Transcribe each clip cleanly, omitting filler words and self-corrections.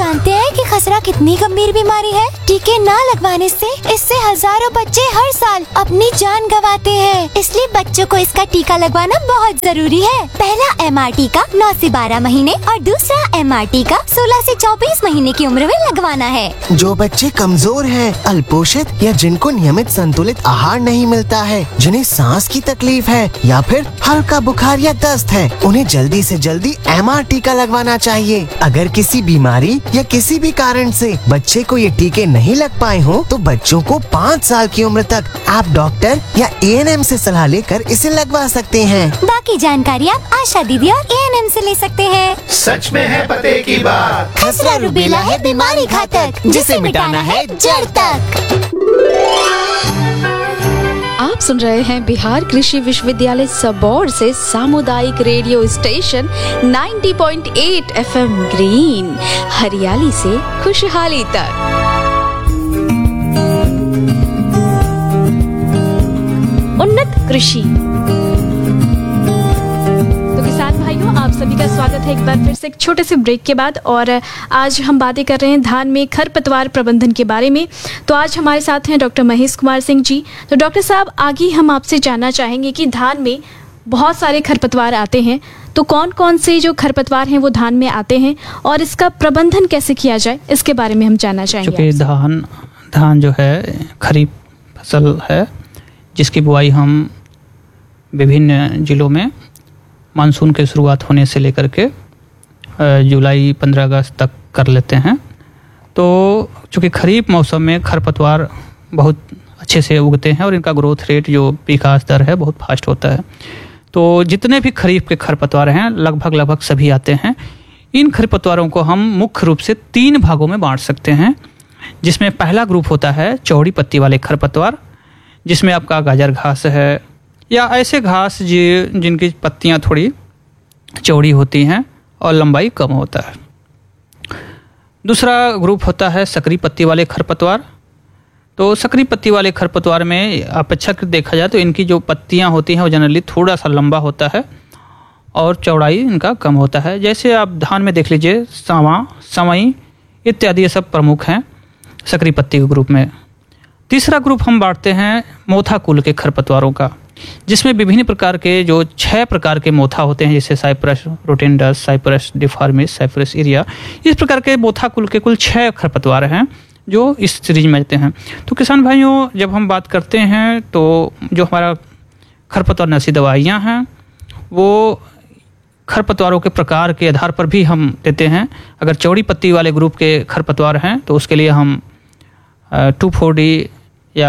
जानते हैं कि खसरा कितनी गंभीर बीमारी है? टीके न लगवाने से इससे हजारों बच्चे हर साल अपनी जान गंवाते हैं। इसलिए बच्चों को इसका टीका लगवाना बहुत जरूरी है। पहला MR टीका 9 से 12 महीने और दूसरा MR टीका 16 से 24 महीने की उम्र में लगवाना है। जो बच्चे कमजोर हैं, अल्पोषित या जिनको नियमित संतुलित आहार नहीं मिलता है, जिन्हें सांस की तकलीफ है या फिर हल्का बुखार या दस्त है, उन्हें जल्दी से जल्दी MR टीका लगवाना चाहिए। अगर किसी बीमारी या किसी भी कारण से बच्चे को ये टीके नहीं लग पाए हो तो बच्चों को 5 साल की उम्र तक आप डॉक्टर या ANM से सलाह लेकर इसे लगवा सकते हैं। बाकी जानकारी आप आशा दीदी और ANM से ले सकते हैं। सच में है पते की बात। खसरा रुबेला है बीमारी घातक, जिसे मिटाना है जड़ तक। आप सुन रहे हैं बिहार कृषि विश्वविद्यालय सबौर से सामुदायिक रेडियो स्टेशन 90.8 FM ग्रीन, हरियाली से खुशहाली तक। उन्नत कृषि। किसान भाइयों, आप सभी का स्वागत है एक बार फिर से एक छोटे से ब्रेक के बाद। और आज हम बातें कर रहे हैं धान में खरपतवार प्रबंधन के बारे में। तो आज हमारे साथ हैं डॉक्टर महेश कुमार सिंह जी। तो डॉक्टर साहब, आगे हम आपसे जानना चाहेंगे कि धान में बहुत सारे खरपतवार आते हैं, तो कौन कौन से जो खरपतवार हैं वो धान में आते हैं और इसका प्रबंधन कैसे किया जाए, इसके बारे में हम जानना चाहेंगे। क्योंकि धान जो है खरीफ फसल है, जिसकी बुआई हम विभिन्न जिलों में मानसून के शुरुआत होने से लेकर के जुलाई 15 अगस्त तक कर लेते हैं। तो चूँकि खरीफ मौसम में खरपतवार बहुत अच्छे से उगते हैं और इनका ग्रोथ रेट, जो विकास दर है, बहुत फास्ट होता है। तो जितने भी खरीफ के खरपतवार हैं लगभग सभी आते हैं। इन खरपतवारों को हम मुख्य रूप से 3 भागों में बांट सकते हैं, जिसमें पहला ग्रुप होता है चौड़ी पत्ती वाले खरपतवार, जिसमें आपका गाजर घास है या ऐसे घास जिनकी पत्तियां थोड़ी चौड़ी होती हैं और लंबाई कम होता है। दूसरा ग्रुप होता है सकरी पत्ती वाले खरपतवार। तो सकरी पत्ती वाले खरपतवार में अपेक्षाकृत देखा जाए तो इनकी जो पत्तियां होती हैं वो जनरली थोड़ा सा लंबा होता है और चौड़ाई इनका कम होता है। जैसे आप धान में देख लीजिए, सांवा, सवई इत्यादि ये सब प्रमुख हैं सकरी पत्ती के ग्रुप में। तीसरा ग्रुप हम बांटते हैं मोथा कुल के खरपतवारों का, जिसमें विभिन्न प्रकार के जो 6 प्रकार के मोथा होते हैं, जैसे Cyprus rotundus, Cyprus डिफॉर्मिस, Cyprus area. इस प्रकार के मोथा कुल के कुल 6 खरपतवार हैं जो इस सीरीज में आते हैं। तो किसान भाइयों, जब हम बात करते हैं तो जो हमारा खरपतवार नशी दवाइयाँ हैं वो खरपतवारों के प्रकार के आधार पर भी हम देते हैं। अगर चौड़ी पत्ती वाले ग्रुप के खरपतवार हैं तो उसके लिए हम 2,4-D या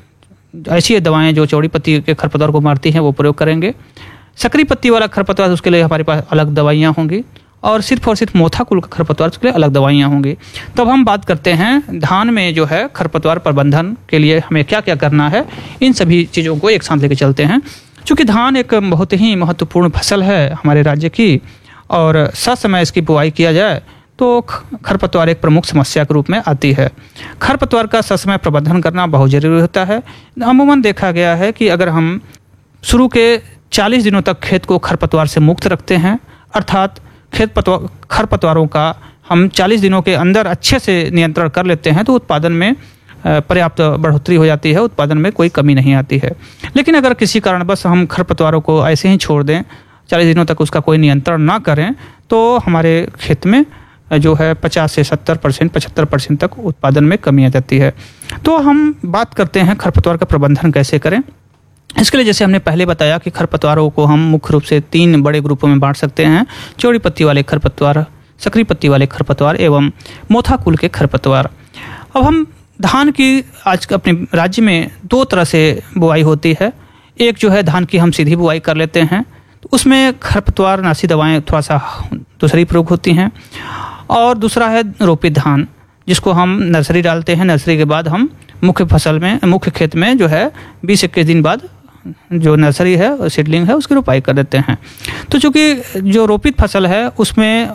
ऐसी दवाएं जो चौड़ी पत्ती के खरपतवार को मारती हैं वो प्रयोग करेंगे। सकरी पत्ती वाला खरपतवार, उसके लिए हमारे पास अलग दवाइयाँ होंगी, और सिर्फ मोथा कुल का खरपतवार, उसके लिए अलग दवाइयाँ होंगी। तब हम बात करते हैं धान में जो है खरपतवार प्रबंधन के लिए हमें क्या क्या करना है। इन सभी चीज़ों को एक साथ लेकर चलते हैं। चूँकि धान एक बहुत ही महत्वपूर्ण फसल है हमारे राज्य की, और ससमय इसकी बुआई किया जाए तो खरपतवार एक प्रमुख समस्या के रूप में आती है। खरपतवार का ससमय प्रबंधन करना बहुत ज़रूरी होता है। अमूमन देखा गया है कि अगर हम शुरू के 40 दिनों तक खेत को खरपतवार से मुक्त रखते हैं, अर्थात खरपतवारों का हम 40 दिनों के अंदर अच्छे से नियंत्रण कर लेते हैं, तो उत्पादन में पर्याप्त बढ़ोतरी हो जाती है, उत्पादन में कोई कमी नहीं आती है। लेकिन अगर किसी कारणवश हम खरपतवारों को ऐसे ही छोड़ दें, 40 दिनों तक उसका कोई नियंत्रण ना करें, तो हमारे खेत में जो है 50 से 70%, 75% तक उत्पादन में कमी आ जाती है। तो हम बात करते हैं खरपतवार का प्रबंधन कैसे करें। इसके लिए जैसे हमने पहले बताया कि खरपतवारों को हम मुख्य रूप से 3 बड़े ग्रुपों में बांट सकते हैं: चौड़ी पत्ती वाले खरपतवार, सकरी पत्ती वाले खरपतवार एवं मोथा कुल के खरपतवार। अब हम धान की आज अपने राज्य में 2 तरह से बुआई होती है। एक जो है धान की हम सीधी बुआई कर लेते हैं, तो उसमें खरपतवार नाशी दवाएं थोड़ा सा दूसरी प्रयोग होती हैं, और दूसरा है रोपित धान, जिसको हम नर्सरी डालते हैं। नर्सरी के बाद हम मुख्य खेत में जो है 20-21 दिन बाद जो नर्सरी है, सीडलिंग है, उसकी रोपाई कर देते हैं। तो चूँकि जो रोपित फसल है उसमें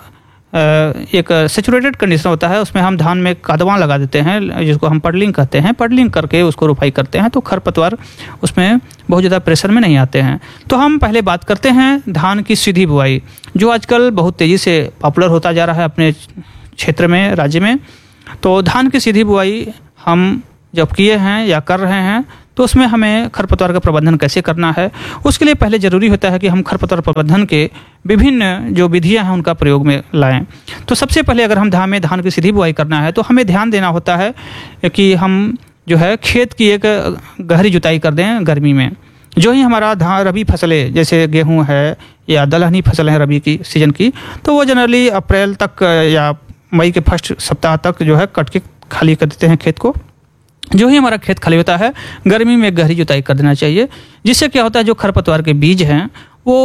एक सेचुरेटेड कंडीशन होता है, उसमें हम धान में कादवां लगा देते हैं, जिसको हम पडलिंग कहते हैं। पडलिंग करके उसको रोपाई करते हैं, तो खरपतवार उसमें बहुत ज़्यादा प्रेशर में नहीं आते हैं। तो हम पहले बात करते हैं धान की सीधी बुआई, जो आजकल बहुत तेज़ी से पॉपुलर होता जा रहा है अपने क्षेत्र में, राज्य में। तो धान की सीधी बुआई हम जब किए हैं या कर रहे हैं तो उसमें हमें खरपतवार का प्रबंधन कैसे करना है, उसके लिए पहले ज़रूरी होता है कि हम खरपतवार प्रबंधन के विभिन्न जो विधियां हैं उनका प्रयोग में लाएं। तो सबसे पहले अगर हम धान की सीधी बुआई करना है तो हमें ध्यान देना होता है कि हम जो है खेत की एक गहरी जुताई कर दें गर्मी में। जो ही हमारा रबी फसलें जैसे गेहूँ है या दलहनी फसलें हैं रबी की सीजन की, तो वो जनरली अप्रैल तक या मई के फर्स्ट सप्ताह तक जो है कट के खाली कर देते हैं खेत को। जो ही हमारा खेत खाली होता है गर्मी में गहरी जुताई कर देना चाहिए, जिससे क्या होता है जो खरपतवार के बीज हैं वो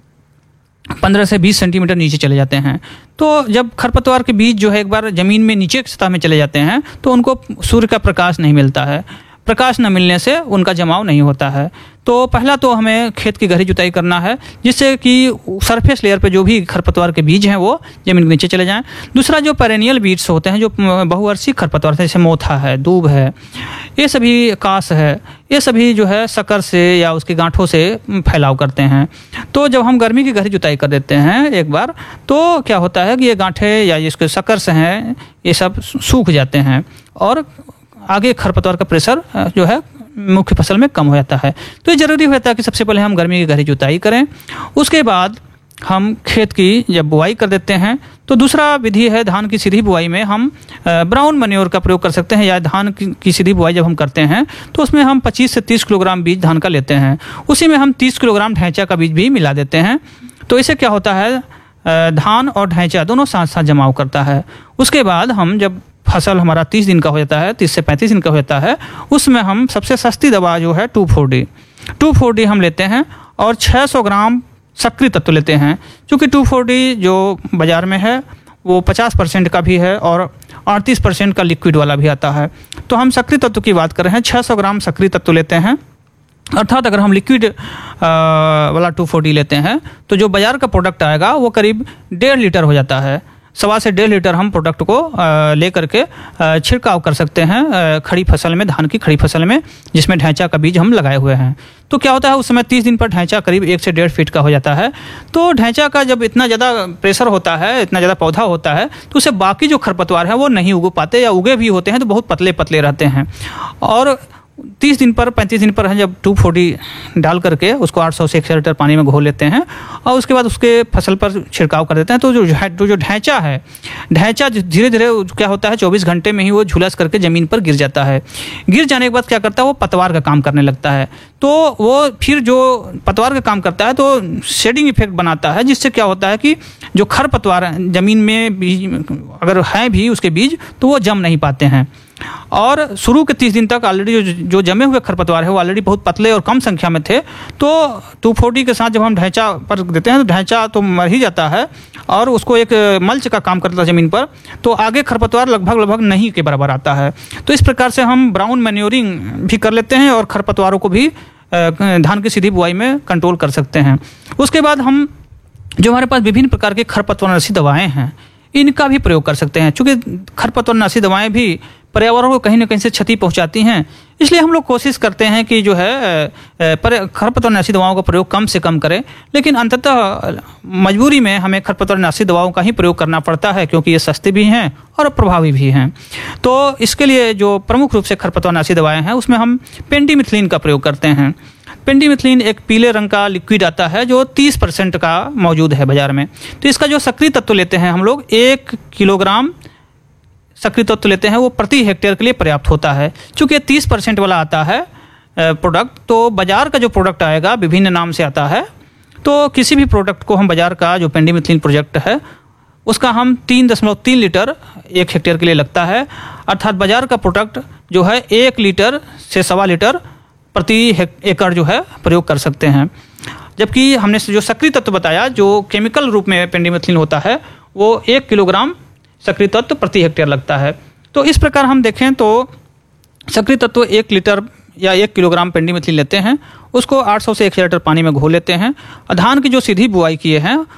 15 से 20 सेंटीमीटर नीचे चले जाते हैं। तो जब खरपतवार के बीज जो है एक बार ज़मीन में नीचे की सतह में चले जाते हैं तो उनको सूर्य का प्रकाश नहीं मिलता है, प्रकाश न मिलने से उनका जमाव नहीं होता है। तो पहला तो हमें खेत की गहरी जुताई करना है जिससे कि सरफेस लेयर पे जो भी खरपतवार के बीज हैं वो ज़मीन के नीचे चले जाएं। दूसरा जो पेरेनियल बीड्स होते हैं, जो बहुवार्षिक खरपतवार जैसे मोथा है, दूब है, ये सभी कास है, ये सभी जो है शक्कर से या उसकी गांठों से फैलाव करते हैं। तो जब हम गर्मी की गहरी जुताई कर देते हैं एक बार, तो क्या होता है कि ये गांठें या जिसके शक्कर से हैं ये सब सूख जाते हैं और आगे खरपतवार का प्रेशर जो है मुख्य फसल में कम हो जाता है। तो ये जरूरी होता है कि सबसे पहले हम गर्मी की गहरी जुताई करें, उसके बाद हम खेत की जब बुआई कर देते हैं तो दूसरा विधि है धान की सीधी बुआई में हम ब्राउन मैन्योर का प्रयोग कर सकते हैं। या धान की सीधी बुआई जब हम करते हैं तो उसमें हम 25 से 30 किलोग्राम बीज धान का लेते हैं, उसी में हम 30 किलोग्राम ढैंचा का बीज भी मिला देते हैं। तो इससे क्या होता है धान और ढैंचा दोनों साथ साथ जमाव करता है। उसके बाद हम जब फसल हमारा 30 दिन का हो जाता है, 30 से 35 दिन का हो जाता है, उसमें हम सबसे सस्ती दवा जो है 2,4-D हम लेते हैं और 600 ग्राम सक्रिय तत्व लेते हैं। क्योंकि 2,4-D जो बाज़ार में है वो 50% का भी है और 38% का लिक्विड वाला भी आता है। तो हम सक्रिय तत्व की बात कर रहे हैं, 600 ग्राम सक्रिय तत्व लेते हैं। अर्थात अगर हम लिक्विड वाला 2,4-D लेते हैं तो जो बाज़ार का प्रोडक्ट आएगा वो करीब 1.5 लीटर हो जाता है। 1.25 से 1.5 लीटर हम प्रोडक्ट को ले करके छिड़काव कर सकते हैं खड़ी फसल में, धान की खड़ी फसल में जिसमें ढैंचा का बीज हम लगाए हुए हैं। तो क्या होता है उस समय 30 दिन पर ढैंचा करीब 1 से 1.5 फीट का हो जाता है। तो ढैंचा का जब इतना ज़्यादा प्रेशर होता है, इतना ज़्यादा पौधा होता है, तो उससे बाकी जो खरपतवार है वो नहीं उग पाते या उगे भी होते हैं तो बहुत पतले पतले रहते हैं। और 30 दिन पर 35 दिन पर जब 2,4-D डाल करके उसको 800 से 1,000 लीटर पानी में घोल लेते हैं और उसके बाद उसके फसल पर छिड़काव कर देते हैं, तो जो ढैंचा है, ढैंचा धीरे धीरे क्या होता है 24 घंटे में ही वो झुलस करके ज़मीन पर गिर जाता है। गिर जाने के बाद क्या करता है वो पतवार का काम करने लगता है। तो वो फिर जो पतवार का काम करता है तो शेडिंग इफेक्ट बनाता है, जिससे क्या होता है कि जो खरपतवार ज़मीन में बीज अगर हैं भी उसके बीज तो वो जम नहीं पाते हैं। और शुरू के 30 दिन तक ऑलरेडी जो जमे हुए खरपतवार है वो ऑलरेडी बहुत पतले और कम संख्या में थे। तो 2,4-D के साथ जब हम ढैंचा पर देते हैं तो ढैंचा तो मर ही जाता है और उसको एक मल्च का काम करता है ज़मीन पर, तो आगे खरपतवार लगभग नहीं के बराबर आता है। तो इस प्रकार से हम ब्राउन मैन्योरिंग भी कर लेते हैं और खरपतवारों को भी धान की सीधी बुआई में कंट्रोल कर सकते हैं। उसके बाद हम जो हमारे पास विभिन्न प्रकार के खरपतवारनाशी दवाएँ हैं इनका भी प्रयोग कर सकते हैं। चूँकि खरपतवारनाशी दवाएँ भी पर्यावरण को कहीं ना कहीं से क्षति पहुंचाती हैं, इसलिए हम लोग कोशिश करते हैं कि जो है खरपतवारनाशी दवाओं का प्रयोग कम से कम करें। लेकिन अंततः मजबूरी में हमें खरपतवारनाशी दवाओं का ही प्रयोग करना पड़ता है क्योंकि ये सस्ते भी हैं और प्रभावी भी हैं। तो इसके लिए जो प्रमुख रूप से खरपतवारनाशी दवाएँ हैं उसमें हम पेंडिमिथलिन का प्रयोग करते हैं। पेंडिमिथलिन एक पीले रंग का लिक्विड आता है जो 30% का मौजूद है बाजार में। तो इसका जो सक्रिय तत्व लेते हैं हम लोग 1 किलोग्राम सक्रिय तत्व लेते हैं वो प्रति हेक्टेयर के लिए पर्याप्त होता है। चूँकि 30% वाला आता है प्रोडक्ट, तो बाजार का जो प्रोडक्ट आएगा विभिन्न नाम से आता है। तो किसी भी प्रोडक्ट को हम बाजार का जो पेंडिमिथलिन प्रोजेक्ट है उसका हम 3.3 लीटर 1 हेक्टेयर के लिए लगता है। अर्थात बाजार का प्रोडक्ट जो है 1 लीटर से 1.25 लीटर प्रति एकड़ जो है प्रयोग कर सकते हैं। जबकि हमने जो सक्रिय तत्व बताया जो केमिकल रूप में पेंडिमिथलिन होता है वो 1 किलोग्राम सक्रिय तत्व प्रति हेक्टेयर लगता है। तो इस प्रकार हम देखें तो सक्रिय तत्व 1 लीटर या 1 किलोग्राम पेंडिमिथलिन लेते हैं, उसको 800 से 1,000 लीटर पानी में घोल लेते हैं। धान की जो सीधी बुआई किए हैं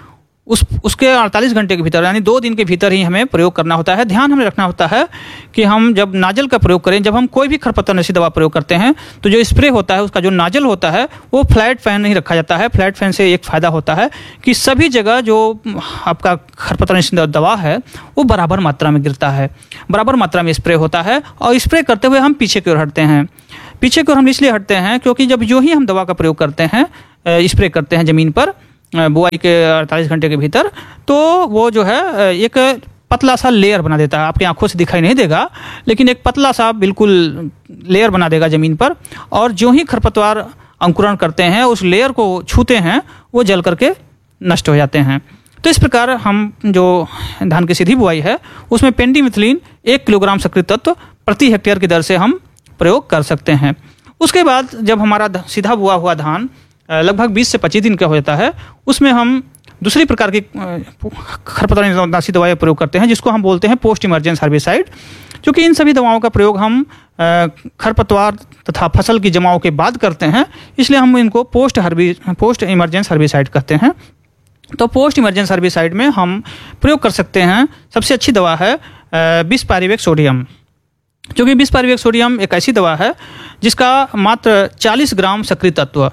उसके 48 घंटे के भीतर यानी 2 दिन के भीतर ही हमें प्रयोग करना होता है। ध्यान हमें रखना होता है कि हम जब नाजल का प्रयोग करें, जब हम कोई भी खरपतवारनाशी दवा प्रयोग करते हैं तो जो स्प्रे होता है उसका जो नाजल होता है वो फ्लैट फैन नहीं रखा जाता है। फ्लैट फैन से एक फ़ायदा होता है कि सभी जगह जो आपका खरपतवारनाशी दवा है वो बराबर मात्रा में गिरता है, बराबर मात्रा में स्प्रे होता है। और स्प्रे करते हुए हम पीछे की ओर हटते हैं। पीछे की ओर हम इसलिए हटते हैं क्योंकि जब जो ही हम दवा का प्रयोग करते हैं, स्प्रे करते हैं ज़मीन पर बुआई के 48 घंटे के भीतर, तो वो जो है एक पतला सा लेयर बना देता है। आपकी आंखों से दिखाई नहीं देगा, लेकिन एक पतला सा बिल्कुल लेयर बना देगा ज़मीन पर। और जो ही खरपतवार अंकुरण करते हैं उस लेयर को छूते हैं, वो जल करके नष्ट हो जाते हैं। तो इस प्रकार हम जो धान की सीधी बुआई है उसमें पेंडिमिथिलिन 1 किलोग्राम सक्रिय तत्व प्रति हेक्टेयर की दर से हम प्रयोग कर सकते हैं। उसके बाद जब हमारा सीधा बुआ हुआ धान लगभग 20 से 25 दिन का हो जाता है, उसमें हम दूसरी प्रकार की खरपतवारनाशी दवाएं प्रयोग करते हैं, जिसको हम बोलते हैं पोस्ट इमर्जेंस हर्बिसाइड। क्योंकि इन सभी दवाओं का प्रयोग हम खरपतवार तथा फसल की जमाव के बाद करते हैं, इसलिए हम इनको पोस्ट इमर्जेंस हर्बिसाइड कहते हैं। तो पोस्ट इमर्जेंस हर्बिसाइड में हम प्रयोग कर सकते हैं, सबसे अच्छी दवा है बिसपायरिवेट सोडियम। क्योंकि बिसपायरिवेट सोडियम एक ऐसी दवा है जिसका मात्र 40 ग्राम सक्रिय तत्व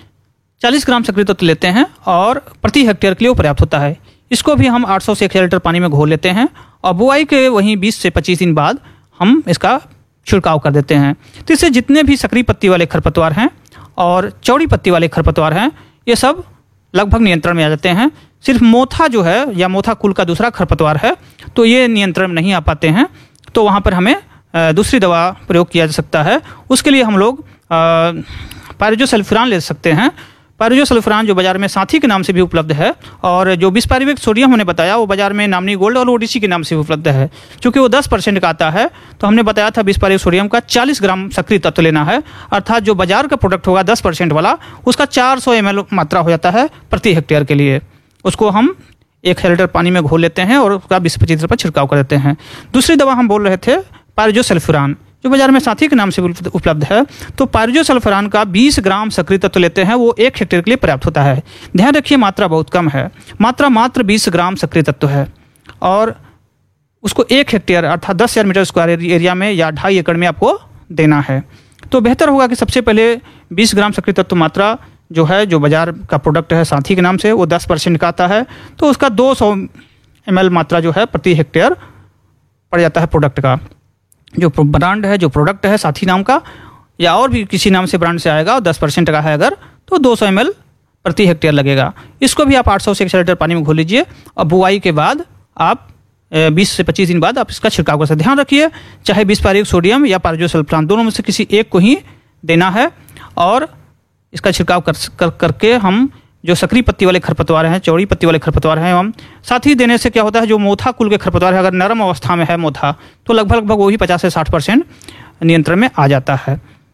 40 ग्राम सक्रिय तत्व लेते हैं और प्रति हेक्टेयर के लिए पर्याप्त होता है। इसको भी हम 800 से 1000 लीटर पानी में घोल लेते हैं और बुआई के वहीं 20 से 25 दिन बाद हम इसका छिड़काव कर देते हैं। तो इससे जितने भी सक्रिय पत्ती वाले खरपतवार हैं और चौड़ी पत्ती वाले खरपतवार हैं, ये सब लगभग नियंत्रण में आ जाते हैं। सिर्फ मोथा जो है या मोथा कुल का दूसरा खरपतवार है तो ये नियंत्रण में नहीं आ पाते हैं, तो वहाँ पर हमें दूसरी दवा प्रयोग किया जा सकता है। उसके लिए हम लोग पायरोजोसल्फिरान ले सकते हैं। पायरोजोसल्फिरान जो बाजार में साथी के नाम से भी उपलब्ध है, और जो बिसपायरिवेट सोडियम हमने बताया वो बाजार में नामनी गोल्ड और ओडिसी के नाम से भी उपलब्ध है। क्योंकि वो 10% का आता है, तो हमने बताया था बिसपायरिवेट सोडियम का 40 ग्राम सक्रिय तत्व लेना है, अर्थात जो बाजार का प्रोडक्ट होगा 10% वाला, उसका 400 ml मात्रा हो जाता है प्रति हेक्टेयर के लिए। उसको हम 1000 लीटर पानी में घोल लेते हैं और उसका 20-25 पर छिड़काव कर देते हैं। दूसरी दवा हम बोल रहे थे पायरोजोसल्फिरान, जो बाजार में साथी के नाम से उपलब्ध है। तो पायरोजोसल्फिरान का 20 ग्राम सक्रिय तत्व लेते हैं, वो 1 हेक्टेयर के लिए पर्याप्त होता है। ध्यान रखिए मात्रा बहुत कम है, मात्र 20 ग्राम सक्रिय तत्व है, और उसको 1 हेक्टेयर अर्थात 10,000 मीटर स्क्वायर एरिया में या 2.5 एकड़ में आपको देना है। तो बेहतर होगा कि सबसे पहले 20 ग्राम सक्रिय तत्व मात्रा जो है, जो बाजार का प्रोडक्ट है साथी के नाम से, वो 10% का आता है, तो उसका 200 ml मात्रा जो है प्रति हेक्टेयर पड़ जाता है प्रोडक्ट का। जो ब्रांड है, जो प्रोडक्ट है साथी नाम का या और भी किसी नाम से ब्रांड से आएगा और 10% का है अगर, तो 200 ml प्रति हेक्टेयर लगेगा। इसको भी आप 800 से 1000 लीटर पानी में घोल लीजिए और बुआई के बाद आप 20 से 25 दिन बाद आप इसका छिड़काव कर सकते हैं। ध्यान रखिए चाहे बिसपायरिवेट सोडियम या पायरोजोसल्फिरान दोनों में से किसी एक को ही देना है, और इसका छिड़काव करके हम जो सक्रिय पत्ती वाले खरपतवार हैं, चौड़ी पत्ती वाले खरपतवार हैं, हम साथ ही देने से क्या होता है, जो मोथा कुल के खरपतवार है, अगर नरम अवस्था में है मोथा, तो लगभग वही 50 से 60% नियंत्रण में आ जाता है।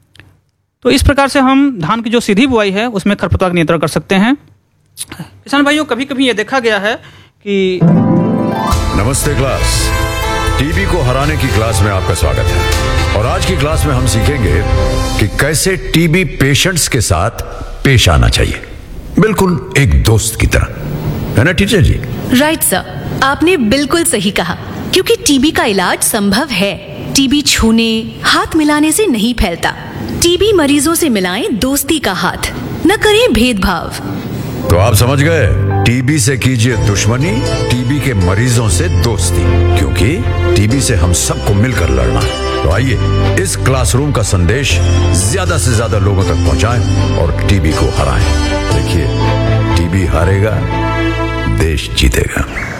तो इस प्रकार से हम धान की जो सीधी बुआई है उसमें खरपतवार नियंत्रण कर सकते हैं। किसान भाइयों, कभी कभी ये देखा गया है कि नमस्ते क्लास, टीबी को हराने की क्लास में आपका स्वागत है। और आज की क्लास में हम सीखेंगे कि कैसे टीबी पेशेंट्स के साथ पेश आना चाहिए, बिल्कुल एक दोस्त की तरह, है ना टीचर जी? राइट सर, आपने बिल्कुल सही कहा। क्योंकि टीबी का इलाज संभव है। टीबी छूने, हाथ मिलाने से नहीं फैलता। टीबी मरीजों से मिलाएं दोस्ती का हाथ, न करें भेदभाव। तो आप समझ गए, टीबी से कीजिए दुश्मनी, टीबी के मरीजों से दोस्ती, क्योंकि टीबी से हम सबको मिलकर लड़ना है। तो आइए इस क्लासरूम का संदेश ज्यादा से ज्यादा लोगों तक पहुंचाएं और टीबी को हराएं। देखिए, टीबी हारेगा, देश जीतेगा।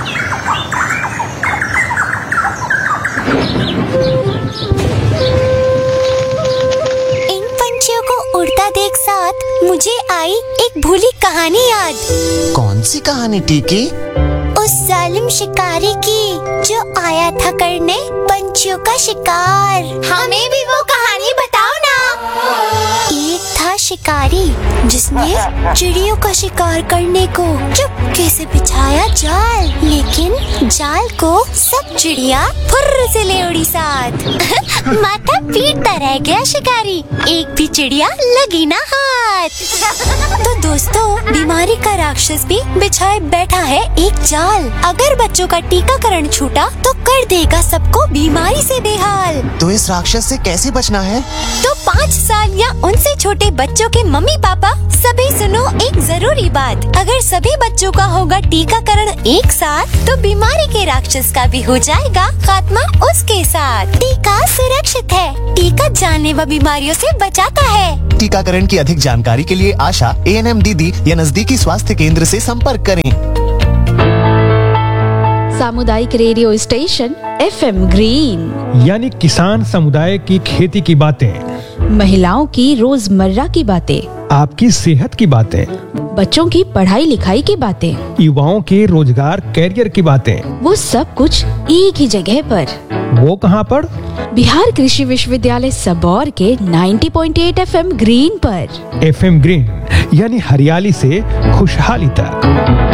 इन पंछियों को उड़ता देख साथ मुझे आई एक भूली कहानी याद। कौन सी कहानी टीकी? उस जालिम शिकारी की जो आया था करने पंछियों का शिकार। हमें भी वो कहानी बताओ ना। एक था शिकारी जिसने चिड़ियों का शिकार करने को चुपके से बिछाया जाल, लेकिन जाल को सब चिड़िया फुर्र से ले उड़ी साथ। माथा पीटता रह गया शिकारी, एक भी चिड़िया लगी ना हाथ। तो दोस्तों, बीमारी का राक्षस भी बिछाए बैठा है एक जाल। अगर बच्चों का टीकाकरण छूटा तो कर देगा सबको बीमारी से बेहाल। तो इस राक्षस से कैसे बचना है? तो 5 साल या उनसे छोटे बच्चों के मम्मी पापा सभी सुनो एक जरूरी बात। अगर सभी बच्चों का होगा टीकाकरण एक साथ तो बीमारी के राक्षस का भी हो जाएगा खात्मा उसके साथ। टीका सुरक्षित है, टीका जानलेवा बीमारियों से बचाता है। टीकाकरण की अधिक जानकारी के लिए आशा, ANM दीदी या नजदीकी स्वास्थ्य केंद्र से संपर्क करें। सामुदायिक रेडियो स्टेशन FM ग्रीन, यानी किसान समुदाय की खेती की बातें, महिलाओं की रोजमर्रा की बातें, आपकी सेहत की बातें, बच्चों की पढ़ाई लिखाई की बातें, युवाओं के रोजगार कैरियर की बातें, वो सब कुछ एक ही जगह पर। वो कहाँ पर? बिहार कृषि विश्वविद्यालय सबौर के 90.8 FM ग्रीन पर। FM ग्रीन, यानी हरियाली से खुशहाली तक।